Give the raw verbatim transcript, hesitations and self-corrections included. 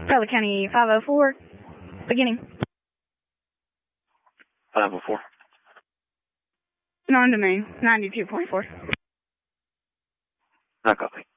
Crowley County five oh four, beginning. five oh four. Non-domain, ninety-two point four. No copy.